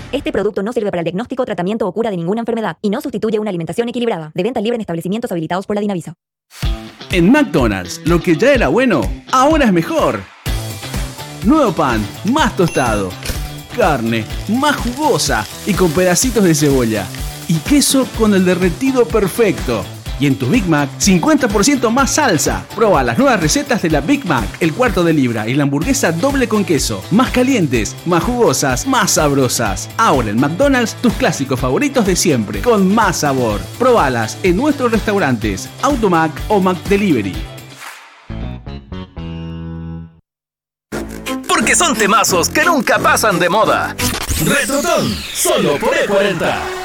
Este producto no sirve para el diagnóstico, tratamiento o cura de ninguna enfermedad y no sustituye una alimentación equilibrada. De venta libre en establecimientos habilitados por la Dinavisa. En McDonald's, lo que ya era bueno, ahora es mejor. Nuevo pan, más tostado. Carne, más jugosa y con pedacitos de cebolla. Y queso con el derretido perfecto. Y en tu Big Mac, 50% más salsa. Proba las nuevas recetas de la Big Mac, el cuarto de libra y la hamburguesa doble con queso. Más calientes, más jugosas, más sabrosas. Ahora en McDonald's, tus clásicos favoritos de siempre, con más sabor. Probalas en nuestros restaurantes, Automac o McDelivery. Porque son temazos que nunca pasan de moda. Retrotón, solo por E40.